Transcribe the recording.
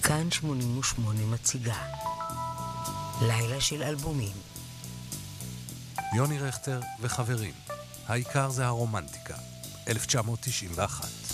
כאן 88 מציגה לילה של אלבומים. יוני רכטר וחברים, העיקר זה הרומנטיקה, 1991.